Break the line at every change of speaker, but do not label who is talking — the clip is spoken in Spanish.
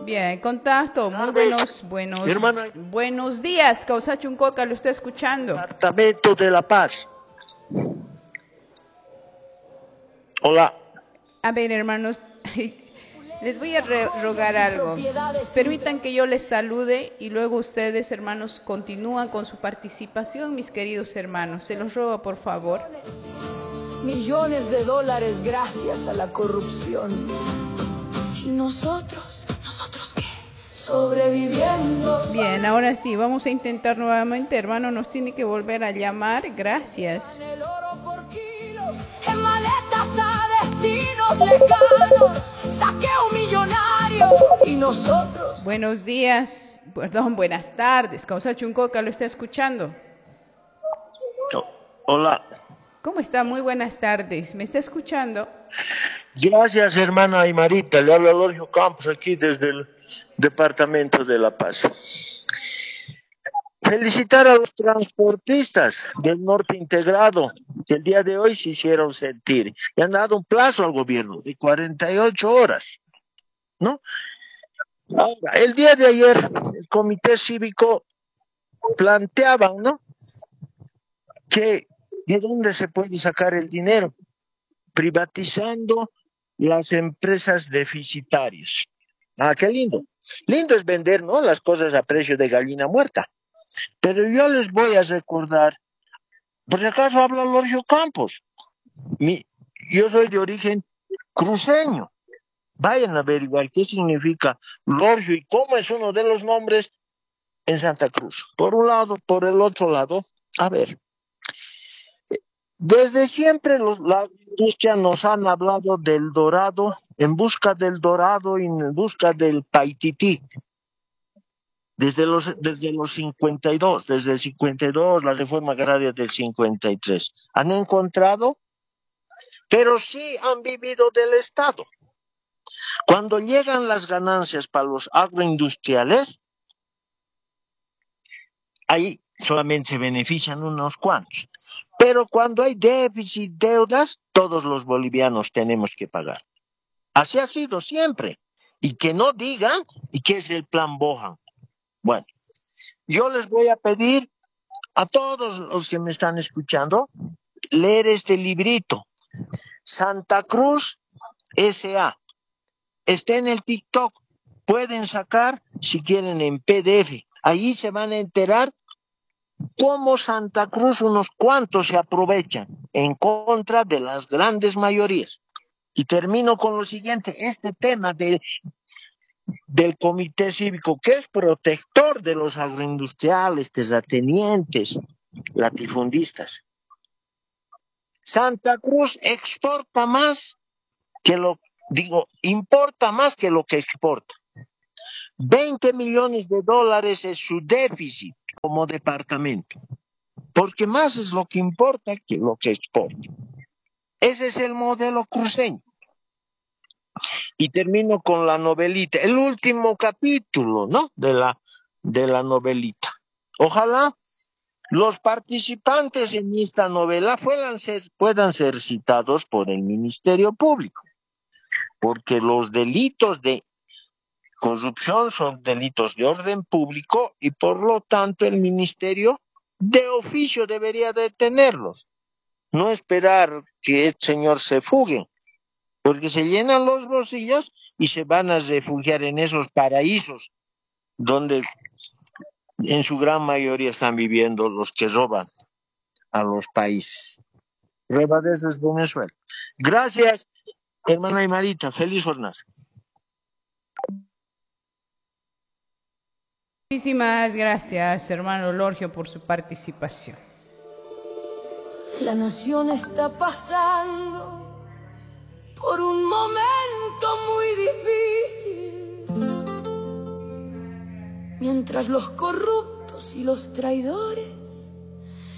Bien, contacto. Muy
Hermana,
buenos días. Causachuncoca, lo está escuchando.
Departamento de La Paz. Hola.
A ver, hermanos, les voy a rogar algo. Permitan que yo les salude y luego ustedes, hermanos, continúan con su participación, mis queridos hermanos. Se los robo, por favor.
Millones de dólares gracias a la corrupción. ¿Y nosotros qué? Sobreviviendo.
Bien, ahora sí, vamos a intentar nuevamente, hermano, nos tiene que volver a llamar. Gracias.
El oro por kilos, en maletas a destinos lejanos. Saqueo millonario. ¿Y nosotros?
Buenos días, perdón, buenas tardes. Causachuncoca, ¿lo está escuchando?
Hola.
¿Cómo está? Muy buenas tardes. ¿Me está escuchando?
Gracias, hermana Aymarita. Le habla Lorgio Campos aquí desde el Departamento de La Paz. Felicitar a los transportistas del norte integrado, que el día de hoy se hicieron sentir. Y han dado un plazo al gobierno de 48 horas, ¿no? Ahora, el día de ayer, el Comité Cívico planteaba, ¿no?, que de dónde se puede sacar el dinero, privatizando las empresas deficitarias. Ah, qué lindo. Lindo es vender, ¿no?, las cosas a precio de gallina muerta. Pero yo les voy a recordar, por si acaso habla Lorgio Campos. Yo soy de origen cruceño. Vayan a averiguar qué significa Lorgio y cómo es uno de los nombres en Santa Cruz. Por un lado, por el otro lado, a ver. Desde siempre la industria nos han hablado del dorado, en busca del dorado y en busca del paitití. Desde los 52, desde el 52, la reforma agraria del 53. Han encontrado, pero sí han vivido del Estado. Cuando llegan las ganancias para los agroindustriales, ahí solamente se benefician unos cuantos. Pero cuando hay déficit, deudas, todos los bolivianos tenemos que pagar. Así ha sido siempre. Y que no digan, ¿y qué es el plan Bohan? Bueno, yo les voy a pedir a todos los que me están escuchando leer este librito, Santa Cruz S.A. Está en el TikTok. Pueden sacar, si quieren, en PDF. Allí se van a enterar cómo Santa Cruz unos cuantos se aprovechan en contra de las grandes mayorías. Y termino con lo siguiente, este tema del Comité Cívico, que es protector de los agroindustriales, terratenientes, latifundistas. Santa Cruz importa más que lo que exporta. 20 millones de dólares es su déficit como departamento, porque más es lo que importa que lo que exporta. Ese es el modelo cruceño. Y termino con la novelita, el último capítulo, ¿no?, de la novelita. Ojalá los participantes en esta novela puedan ser citados por el Ministerio Público, porque los delitos de corrupción son delitos de orden público y por lo tanto el Ministerio de oficio debería detenerlos. No esperar que el señor se fugue, porque se llenan los bolsillos y se van a refugiar en esos paraísos donde en su gran mayoría están viviendo los que roban a los países. Prueba de eso es Venezuela. Gracias, hermana Aymarita. Feliz jornada.
Muchísimas gracias, hermano Lorgio, por su participación.
La nación está pasando por un momento muy difícil, mientras los corruptos y los traidores